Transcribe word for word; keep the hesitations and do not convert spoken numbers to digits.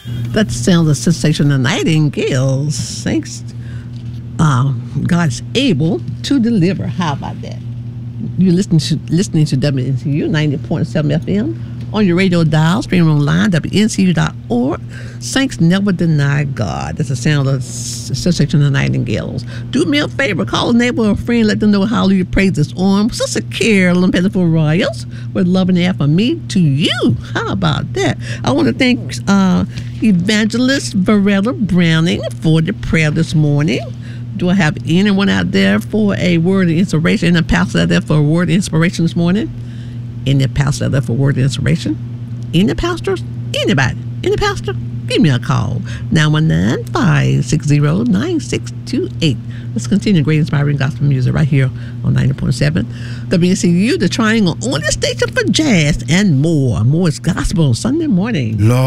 That sounds a sensation of nightingales. Thanks. Um, God's able to deliver. How about that? You're listening to listening to W N C U ninety point seven F M on your radio dial, streaming online, W N C U dot org. Saints never deny God. That's the sound of sensation of nightingales. Do me a favor, call a neighbor or a friend, let them know hallelujah praise is on. Sister Carolyn Pettiful Royals with love and air from me to you. How about that? I want to thank uh, Evangelist Varela Browning for the prayer this morning. Do I have anyone out there for a word of inspiration? Any pastor out there for a word of inspiration this morning? Any pastor out there for a word of inspiration? Any pastors? Anybody? Any pastor? Give me a call. nine one nine, five six zero, nine six two eight. Let's continue great inspiring gospel music right here on ninety point seven. W N C U, the Triangle, on the station for jazz and more. More is gospel Sunday morning. Lord.